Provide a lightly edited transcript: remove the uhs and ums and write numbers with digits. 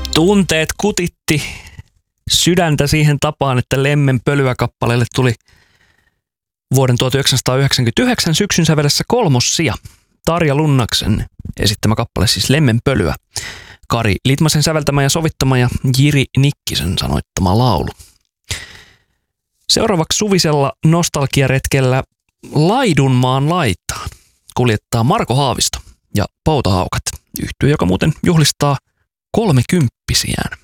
Tunteet kutitti sydäntä siihen tapaan, että Lemmenpölyä-kappaleelle tuli vuoden 1999 syksyn sävelessä 3. sija. Tarja Lunnaksen esittämä kappale, siis Lemmenpölyä. Kari Litmasen säveltämä ja sovittama ja Jiri Nikkisen sanoittama laulu. Seuraavaksi suvisella nostalgiaretkellä Laidunmaan laitaan kuljettaa Marko Haavisto ja Poutahaukat, yhtye, joka muuten juhlistaa 30-vuotiaan.